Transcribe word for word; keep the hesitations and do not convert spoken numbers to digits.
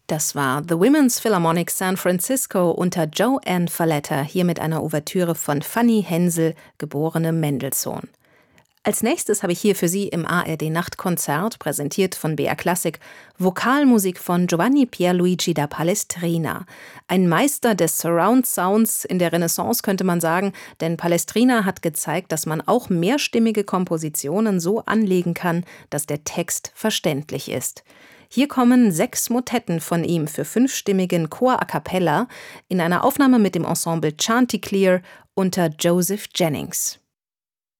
Das war The Women's Philharmonic San Francisco unter Joanne Falletta, hier mit einer Ouvertüre von Fanny Hensel, geborene Mendelssohn. Als nächstes habe ich hier für Sie im A R D-Nachtkonzert, präsentiert von B R Classic, Vokalmusik von Giovanni Pierluigi da Palestrina. Ein Meister des Surround Sounds in der Renaissance, könnte man sagen, denn Palestrina hat gezeigt, dass man auch mehrstimmige Kompositionen so anlegen kann, dass der Text verständlich ist. Hier kommen sechs Motetten von ihm für fünfstimmigen Chor a cappella in einer Aufnahme mit dem Ensemble Chanticleer unter Joseph Jennings.